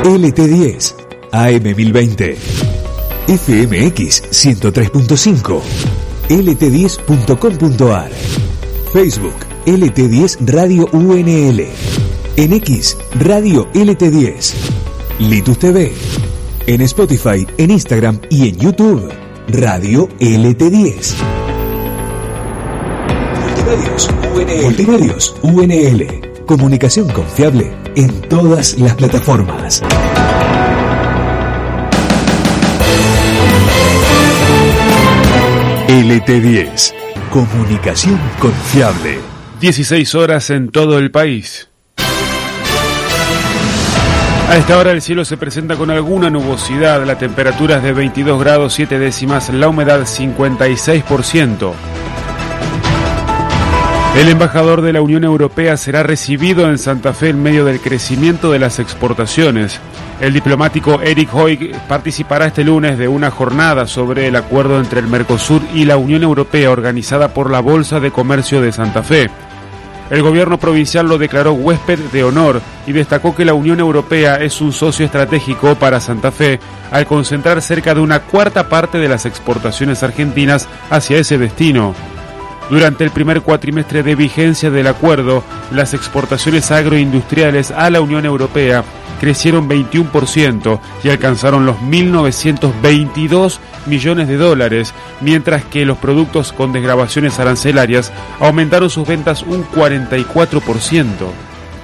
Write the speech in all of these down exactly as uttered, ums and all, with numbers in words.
L T diez, A M mil veinte, F M X ciento tres punto cinco, L T diez punto com punto a r, Facebook L T diez Radio U N L, en X Radio L T diez, Litus T V, en Spotify, en Instagram y en YouTube Radio L T diez. Multimedios U N L. Multimedios U N L. Comunicación confiable en todas las plataformas. L T diez. Comunicación confiable. dieciséis horas en todo el país. A esta hora el cielo se presenta con alguna nubosidad, la temperatura es de veintidós grados siete décimas, la humedad cincuenta y seis por ciento. El embajador de la Unión Europea será recibido en Santa Fe en medio del crecimiento de las exportaciones. El diplomático Eric Hoig participará este lunes de una jornada sobre el acuerdo entre el Mercosur y la Unión Europea organizada por la Bolsa de Comercio de Santa Fe. El gobierno provincial lo declaró huésped de honor y destacó que la Unión Europea es un socio estratégico para Santa Fe al concentrar cerca de una cuarta parte de las exportaciones argentinas hacia ese destino. Durante el primer cuatrimestre de vigencia del acuerdo, las exportaciones agroindustriales a la Unión Europea crecieron veintiuno por ciento y alcanzaron los mil novecientos veintidós millones de dólares, mientras que los productos con desgravaciones arancelarias aumentaron sus ventas un cuarenta y cuatro por ciento.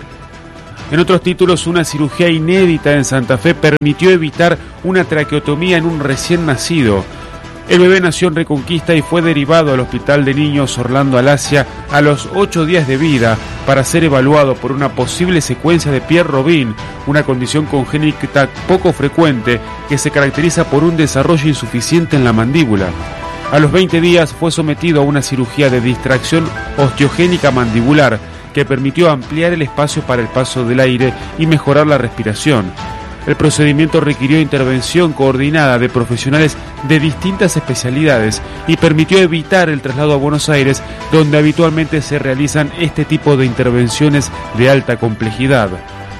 En otros títulos, una cirugía inédita en Santa Fe permitió evitar una traqueotomía en un recién nacido. El bebé nació en Reconquista y fue derivado al Hospital de Niños Orlando Alasia a los ocho días de vida para ser evaluado por una posible secuencia de Pierre-Robin, una condición congénita poco frecuente que se caracteriza por un desarrollo insuficiente en la mandíbula. A los veinte días fue sometido a una cirugía de distracción osteogénica mandibular que permitió ampliar el espacio para el paso del aire y mejorar la respiración. El procedimiento requirió intervención coordinada de profesionales de distintas especialidades y permitió evitar el traslado a Buenos Aires, donde habitualmente se realizan este tipo de intervenciones de alta complejidad.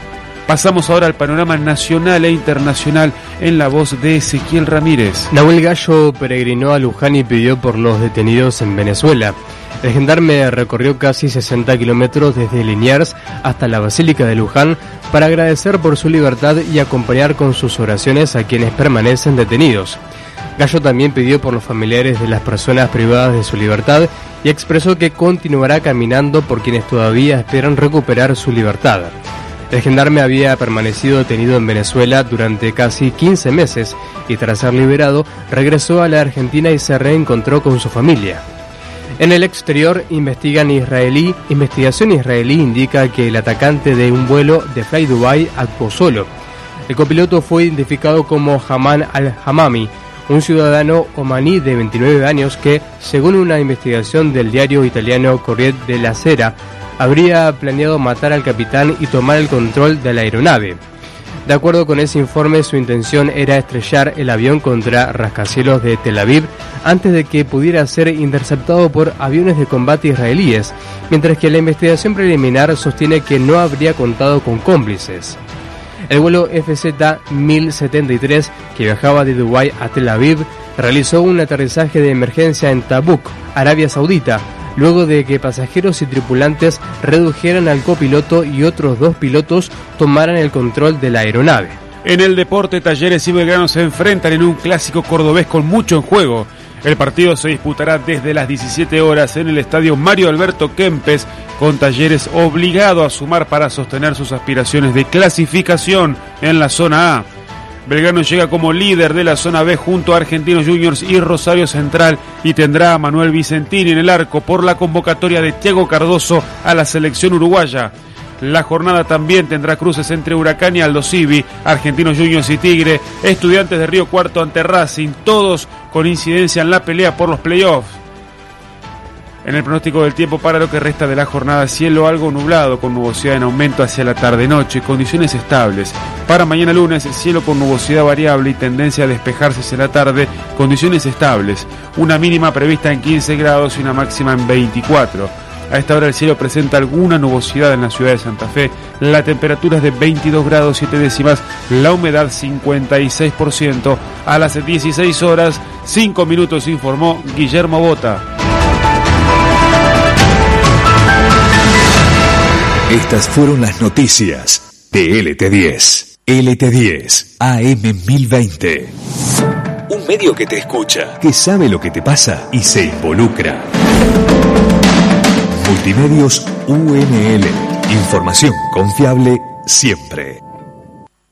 Pasamos ahora al panorama nacional e internacional en la voz de Ezequiel Ramírez. Nahuel Gallo peregrinó a Luján y pidió por los detenidos en Venezuela. El gendarme recorrió casi sesenta kilómetros desde Liniers hasta la Basílica de Luján para agradecer por su libertad y acompañar con sus oraciones a quienes permanecen detenidos. Gallo también pidió por los familiares de las personas privadas de su libertad y expresó que continuará caminando por quienes todavía esperan recuperar su libertad. El gendarme había permanecido detenido en Venezuela durante casi quince meses y tras ser liberado regresó a la Argentina y se reencontró con su familia. En el exterior, investigan israelí, investigación israelí indica que el atacante de un vuelo de Fly Dubai actuó solo. El copiloto fue identificado como Haman al-Hamami, un ciudadano omaní de veintinueve años que, según una investigación del diario italiano Corriere della Sera, habría planeado matar al capitán y tomar el control de la aeronave. De acuerdo con ese informe, su intención era estrellar el avión contra rascacielos de Tel Aviv antes de que pudiera ser interceptado por aviones de combate israelíes, mientras que la investigación preliminar sostiene que no habría contado con cómplices. El vuelo F Z mil setenta y tres, que viajaba de Dubái a Tel Aviv, realizó un aterrizaje de emergencia en Tabuk, Arabia Saudita, luego de que pasajeros y tripulantes redujeran al copiloto y otros dos pilotos tomaran el control de la aeronave. En el deporte, Talleres y Belgrano se enfrentan en un clásico cordobés con mucho en juego. El partido se disputará desde las diecisiete horas en el estadio Mario Alberto Kempes, con Talleres obligado a sumar para sostener sus aspiraciones de clasificación en la zona A. Belgrano llega como líder de la zona B junto a Argentinos Juniors y Rosario Central y tendrá a Manuel Vicentini en el arco por la convocatoria de Thiago Cardoso a la selección uruguaya. La jornada también tendrá cruces entre Huracán y Aldo Civi, Argentinos Juniors y Tigre, Estudiantes de Río Cuarto ante Racing, todos con incidencia en la pelea por los playoffs. En el pronóstico del tiempo para lo que resta de la jornada, cielo algo nublado con nubosidad en aumento hacia la tarde-noche, condiciones estables. Para mañana lunes, cielo con nubosidad variable y tendencia a despejarse hacia la tarde, condiciones estables. Una mínima prevista en quince grados y una máxima en veinticuatro. A esta hora el cielo presenta alguna nubosidad en la ciudad de Santa Fe. La temperatura es de veintidós grados siete décimas, la humedad cincuenta y seis por ciento. A las dieciséis horas, cinco minutos, informó Guillermo Bota. Estas fueron las noticias de L T diez. L T diez, A M mil veinte. Un medio que te escucha, que sabe lo que te pasa y se involucra. Multimedios U N L. Información confiable siempre.